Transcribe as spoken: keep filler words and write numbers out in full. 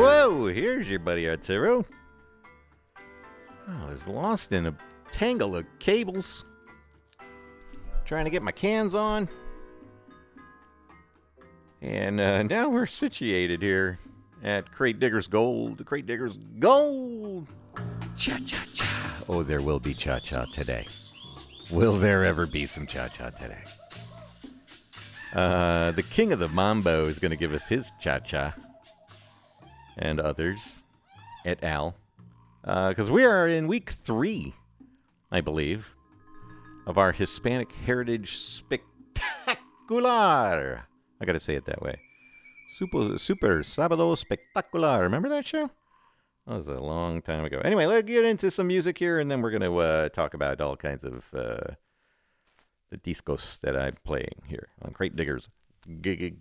whoa! Here's your buddy Arturo. Oh, I was lost in a tangle of cables. Trying to get my cans on. And uh, now we're situated here at Crate Diggers Gold. Crate Diggers Gold! Cha-cha-cha. Oh, there will be cha-cha today. Will there ever be some cha-cha today? Uh, the king of the mambo is going to give us his cha-cha. And others. Et al. Because uh, we are in week three, I believe, of our Hispanic Heritage Spectacular. I got to say it that way. Super, Super Sábado Spectacular. Remember that show? That was a long time ago. Anyway, let's get into some music here, and then we're going to uh, talk about all kinds of uh, the discos that I'm playing here on Crate Diggers. Gig